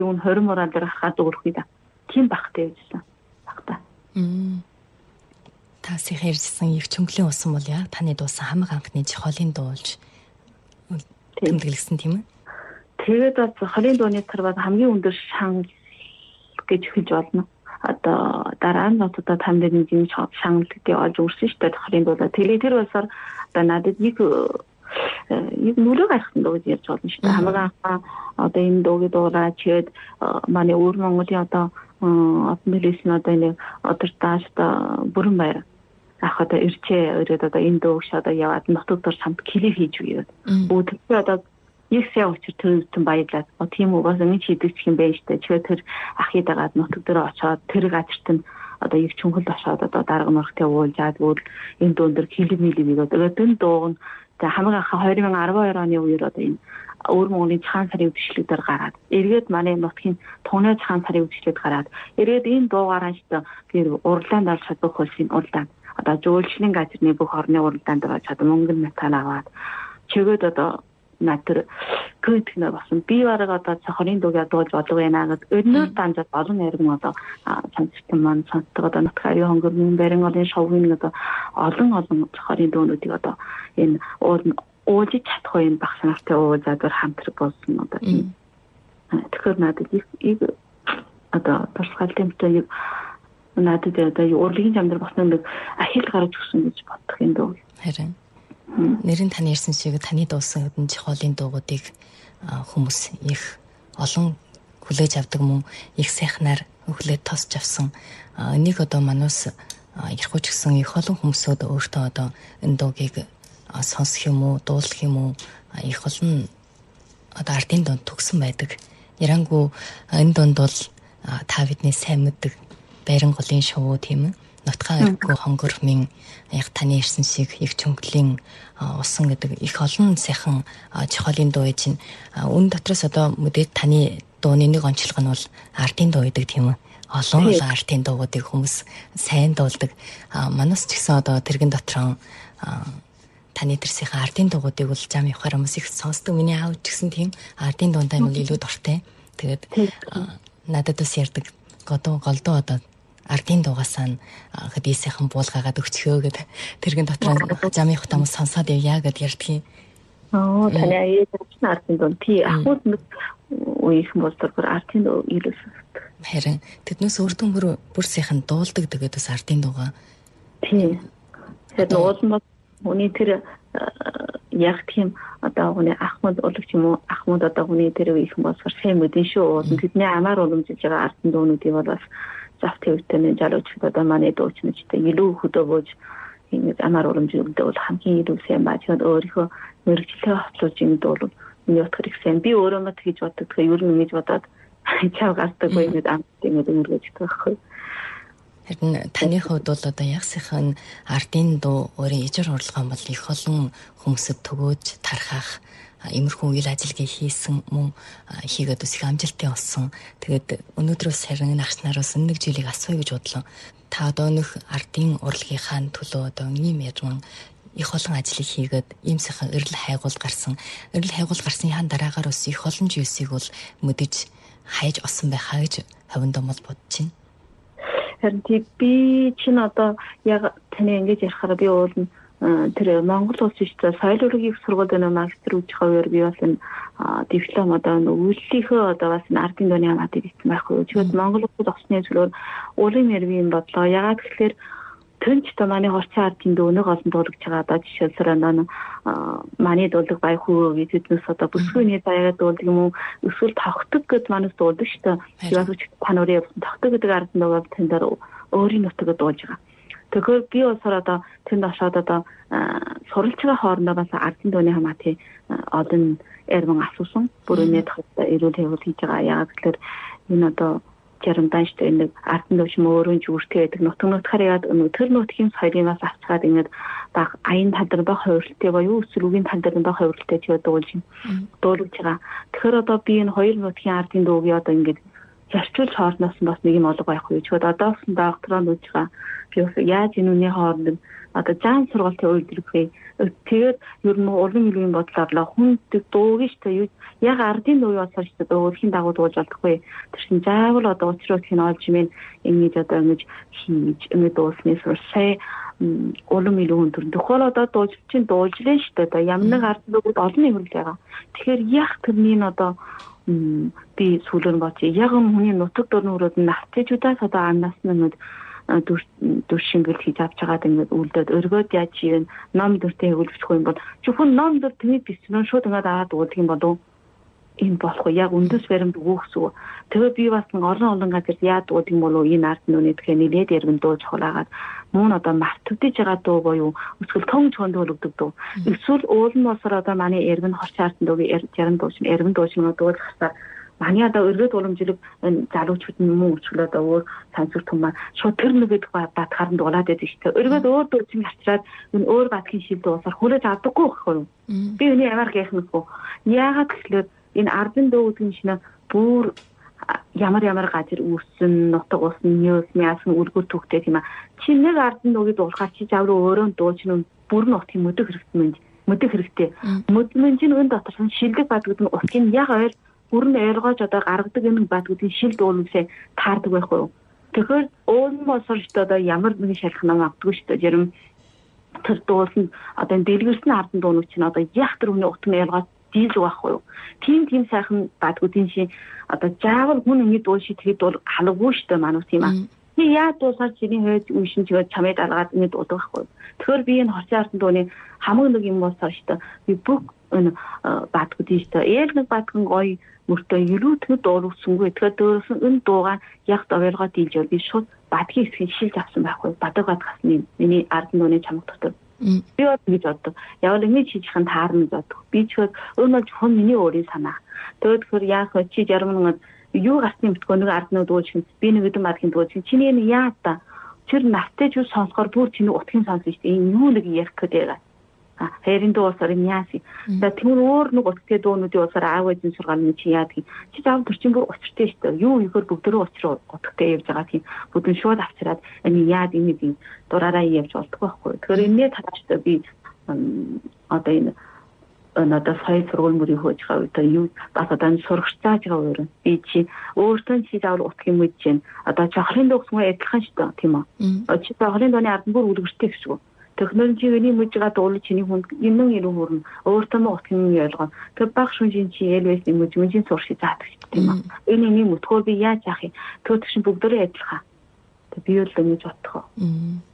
Yung 20 мурал дээр хахад өөрхийдөө тийм багтай байжсан. Багтаа. Та сая ярьжсэн их чөнгөлийн усан бол яг таны дуусан хамаг анхны жихолын дуулж тэмдэглэсэн тийм үү? Тэгээд бас холын дууны тэр бас хамгийн өндөр шанал гэж хэлж болно. Одоо дараа нь одоо танд нэг юм шанал гэдэг олж үрсэн шүү дээ холын дуулаа. Тэгээд тэр басаар одоо надад нэг нүрэ гарсан дуу гэж ярьж болно шүү дээ. Хамаг анхаа одоо энэ дуугийн дуурай чихэд манай өвөр Монголын одоо Апмилисн одоо нэг одортааш одоо бүрэн баяр ах одоо ирчээ өрөөд одоо энэ дууг шадаа яваад нутагтар самт клип хийж үгээд бүгдээ одоо их сайн учир төрөвтөн баярлаад тийм үү бас ингэ хийдэгч юм байна штэ чи тэр ахыг дагаад нутаг дээр очоод тэр газарт нь одоо их чүнхэл очоод одоо дарга нурхтай уулзаад үл энэ дуундар клип хийгээд одоо тэн дууг нь хамаг анхаа 2012 оны үеэр одоо энэ өвөр Монголын цахан сарын үдшилтээр гараад эргээд манай нутгийн тунаа цахан сарын үдшилтэд гараад эргээд энэ дуугаараа шүү дээ урлаанд алж чадах хөлсийн урлаанд одоо жуулчлалын газрын бүх орны урлаанд байгаа чад мөнгөн металл аваад чигээд одоо натэр гүйтгнэ басан би бараг одоо цохорын дуугаа дуулж болов байна гэд өнөр данжаад олон яригм одоо цанцтан маань цантаг одоо нутгарын хөнгөрмөн барин олон шовын одоо олон цохорын дуунуудыг одоо энэ уулж чадахгүй юм багш нартай уулзаад хамтраг болсон одоо тийм. Тэгэхээр надад их одоо тусгал тэмтэй надад одоо урлагийн замдар босноо нэг ахил гарч өгсөн гэж бодох юм дөө. Харин нэрийн таны ярьсан шиг таны дуусан өдөн жихолын дуугуудыг хүмүүс их олон хүлээж авдаг мөн их сайхнаар хүлээж тосч авсан. Энийг одоо манус ярих ч гэсэн их олон хүмүүсүүд өөртөө одоо энэ дуугийг сонсох юм уу, дуулах юм уу их олон одоо ардын донд төгсөн байдаг. Ярангу энэ донд бол та бидний сайн мэддэг байран голын шоу тийм ээ. Нутгаа өргөө хонгормын яг таны ирсэн шиг их чөнгөлийн усан гэдэг их олон сайхан жихолын дуу чинь үн дотроос одоо мэдээд таны дууны нэг онцлог нь бол ардын дуу гэдэг тийм ээ. Олон ардын дуууудыг хүмүүс сайн дуулдаг. Манус ч гэсэн одоо тэрхэн дотроо таны тэрсийн ардын дуугуудыг бол зам явахаар хүмүүс их сонсдог. Миний аав ч гэсэн тийм ардын дуунтай бол илүү дуртай. Тэгээд надад бас ярддаг голдуу одоо ардын дуугасаа хэдий сайхан буулгаагаад өгчхөө гэд тэрхэн дотроо зам явах хүмүүс сонсоод явъя гэд ярьдгийг. Таны аяач ардын дуу тий ахуд нэг үеийнхэн бол бүр ардын дуу илүүсэн. Харин тэднээс өрдөн бүр сайхан дуулдаг тэгээд бас ардын дуугаа. Тий. Тэгээд уулмал хүний тэр яг тийм одоо хүний ахмад улагч юм уу ахмад одоо хүний тэр үеийнхэн болохоор сайн мэдэн шүү. Тэдний амаар уламжилж байгаа ардын дуунуудыг бол бас завт хэвтэн жалуучд одоо манай дуучнуудтай илүү хөдөө бууж ингэ амар урамжуулдаг бол хамгийн илүү сайн ба тэгээд өөрийнхөө мөрөгчлөө хотлуулж ингэ дуулах миний утгаар их сайн би өөрөө мод хийж боддог ер нь ингэж бодоод чав гардаг бай ингэ амт ингэ өргөж байгаа. Харин таны хувьд бол одоо яг сайхан ардын дуу өөрийн ижил урлагаан бол их олон хүмүүсд төгөөж тархах иймэрхүү үйл ажиллагаа хийсэн мөн хийгээд ус их амжилттай болсон. Тэгээд өнөөдрөөс харин нагч нараас нэг жилиг асууя гэж бодлоо. Та одоо нөх ардын урлагийнхаа төлөө одоо ийм ярман их олон ажлыг хийгээд ийм сайхан эрэл хайгуул гарсан. Эрэл хайгуул гарсныхаа дараагаар ус их олон зүйлсийг бол мэдэж хайж осон байхаа гэж хавьдаа мод бодож байна. Харин би чинь одоо яг таны ингэж ярихаар би уул тэр Монгол улсын соёл урлагийн сургуульд магистр үжих хувьд би бас энэ диплом одоо үйлчлэхөө одоо бас ардын дууны хамаатыг хийсэн байхгүй. Тэгвэл Монгол улсад осны зөвлөөр улын нэрвийн бодлоо. Ягаад гэхээр төнч та манай хорцын ардын дүүнийг олон дуулж байгаа одоо жишээлбэл манай дуулдаг баях хүү гэднээс одоо бүсгүйний заяагаад дуулдаг юм уу эсвэл тогтдог гэд манайс дуулдаг шүү дээ. Яг ч танурын тогтдог гэдэг ардын дуугаар тэн дээр өөрийн нутагт дуулж байгаа. Тэгэхээр би болохоор одоо тэнд очоод одоо суралж байгаа хоорондоо бас ардын дууны хамаатын олон эрмэн асуусан. Бүр өнөө дахиад эрүүл хэвлэл хийж байгаа. Яагаад гэхээр энэ одоо жарамдан шүү дээ нэг ардын дууч мөрөн зүгтээ байдаг нутгаар яад тэр нутгийн соёлынаас авцгаад ингээд баг аян талдар баг хувирлттай боيو эсвэл үгийн талдар баг хувирлттай ч дуулж байгаа. Тэгэхээр одоо би энэ хоёр нутгийн ардын дуугийн одоо ингээд зарчуулж хоороноос бас нэг юм олго байхгүй юу. Чод одоос доктороо нүүж байгаа. Би яаж энэ үний хооронд одоо жаам сургалтын үйлдвэргүй. Тэгээд ер нь улам илүү бодлоорлоо хүндэг дууг шүү дээ. Яг ардын дуу ясаар шүү дээ. Өөрхийн дагуу дууж болдохгүй. Тэр чинь заавал одоо учруулах нь олж мэн ингэж одоо ингэж хийж ингэ дуусны сурсай улам илүү өндөр. Тэгвэл одоо дууж чинь дуулжлаа шүү дээ. Одоо ямар нэг ард дууг олон юм хөрөл байгаа. Тэгэхээр яг тэрний одоо би сүүлэн боц яг хүний нутаг дөрнөрөд навчижудаас одоо амнаас нь дүр шингэл хийж авч байгаад ингээд үлдээд өргөөд яаж юм ном дүртэй хөвлөхгүй юм бол зөвхөн ном дүр тэмээд бичсэн шууд ингээд аваад уулах юм болов энэ болох яг үндэс баримт өгөхсүү. Тэгээ би бас олон газар яад уудах юм болов энэ арт нүний тэгэхээр нэлээд ярган дуу чухалаагаад мөн одоо мартагдж байгаа дуу боيو өсгөл том чонд хөлөгдөг дуу. Эсвэл уул нь босоор одоо манай ярган хорч артын дуугийн ярган дуучин дуулах хасаар манай одоо өргөд уламжлаг залуучууд нь мөн өчгөл одоо өөр сансүр түмээ шууд тэр нэгэд батхаар нь дуулаад байдаг шүү дээ. Өргөд өөр дуучин авчираад энэ өөр батхийн шил дуусаар хүлээж авдаггүй байхгүй юу? Би өний ямар гэх мэтгэв. Яагаад гэвэл энэ ардын дуу гэдэг чинь бүр ямар газар үүссэн, нутаг усан, нөөцний асан үлгэр төгтэй тийм аа. Чи нэг ардын дуугийг дуулахаар чи завруу өөрөө дууч нь бүр нутгийн mëдэг хэрэгтэй. Mëдмэн чинь өн дотор шилдэг бад гэдэг нь утгын яг ойр бүрэн ойлгож одоо гаргадаг энэ бад гэдгийг шил дуулуусаа таардаг байхгүй юу. Тэгэхээр уулын босор ч одоо ямар нэгэн шалхнаа магадгүй шүү дээ. Жирэм тэр дуулсан одоо энэ дэлгэрсэн ардын дуунууд чинь одоо яг тэр хүний утгыг ойлгоод дийлж байхгүй юу. Тийм сайхан бадгуудын шин одоо заавал хүн ингэ дуул ши тэгээд дуул халахгүй шүү дээ манус тийм аа. Би яа дуусаар чиний хойд үшин чигээ чамайг алгаад ингэ дуудаг байхгүй юу. Тэгэхээр би энэ хорсын ардын дууны хамаг нэг юм болсоо шүү дээ. Би бүх энэ бадгуудын шүү дээ. Ээл нэг бадган гоё мөртөө юрүүтгд дуурсангүй. Тэгэхээр дөөрсөн энэ дуугаа яг довоолгоо дийлж бол би шууд бадгийн хэсгийг шилж авсан байхгүй. Бадаг бадгасны миний ардын дууны чамаг дотор. Би одоо гэж боддог. Явал ингэж хийж хань таарна боддог. Би ч өөрөө зөвхөн миний өөрийн санаа. Тэгэхээр яах вэ? Чи 60 мянга юу гарсны мэдгүй нэг арднууд дууж хин би нэг өдөн бадгийн дууж хин чиний энэ яа та тэр настай ч сонсохоор бүр чиний утгын сонсон шүү дээ. Энэ юу нэг ярих гэдэг. Хэрийн дуусаар юм яаси. За тэр өөр нэг утгатай дуунуудын усаар аав ээжийн сургаалны чи яадаг. Чи заав төрчин бүр учиртай шүү дээ. Юу ихэр бүгдөө учир утгатай явж байгаа тийм. Бүдэн шууд авчираад энэ яад ийм дураараа явж болдгоо байхгүй. Тэгэхээр энэний талаачтай би одоо энэ надад сая сургууль мөрийн хөөж байгаа үед юу бас одоо сурагч зааж байгаа өөр. Би чи өөртөө чи заавал утгын мэдж байна. Одоо чохрын дуугсмаа адилхан шүү дээ тийм үү. Чи чохрын дууны ард нь бүр үлгэртэй гэсэн үг. Технологийн мужигаа дуулж чиний хүнд юм хүрнэ. Өөртөө утгын ойлгоо. Тэр баг шүнжин чи элвэс мужийн сурши заадаг тийм үү. Энэ юм өтгөө би яаж яах юм. Тэр чинь бүгдөө адилхан. Тэг би л ингэж бодтохоо.